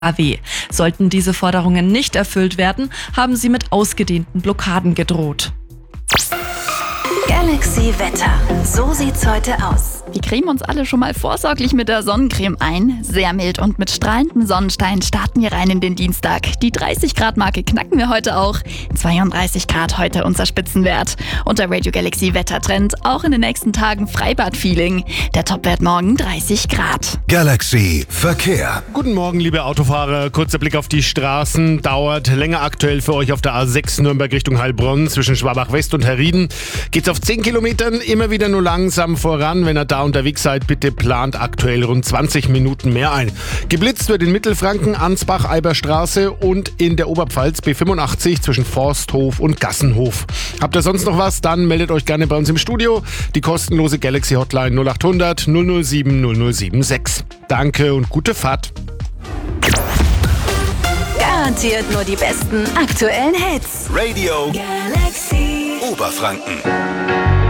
AW. Sollten diese Forderungen nicht erfüllt werden, haben sie mit ausgedehnten Blockaden gedroht. Galaxy Wetter. So sieht's heute aus. Wir cremen uns alle schon mal vorsorglich mit der Sonnencreme ein. Sehr mild und mit strahlendem Sonnenschein starten wir rein in den Dienstag. Die 30-Grad-Marke knacken wir heute auch. 32 Grad heute unser Spitzenwert. Und der Radio Galaxy Wettertrend auch in den nächsten Tagen Freibad-Feeling. Der Topwert morgen 30 Grad. Galaxy Verkehr. Guten Morgen, liebe Autofahrer. Kurzer Blick auf die Straßen. Dauert länger aktuell für euch auf der A6 Nürnberg Richtung Heilbronn zwischen Schwabach West und Herrieden. Geht's auf 10 Kilometern immer wieder nur langsam voran. Wenn ihr da unterwegs seid, bitte plant aktuell rund 20 Minuten mehr ein. Geblitzt wird in Mittelfranken, Ansbach-Eiberstraße und in der Oberpfalz B85 zwischen Forsthof und Gassenhof. Habt ihr sonst noch was? Dann meldet euch gerne bei uns im Studio. Die kostenlose Galaxy Hotline 0800 007 076. Danke und gute Fahrt. Garantiert nur die besten aktuellen Hits. Radio Galaxy Oberfranken.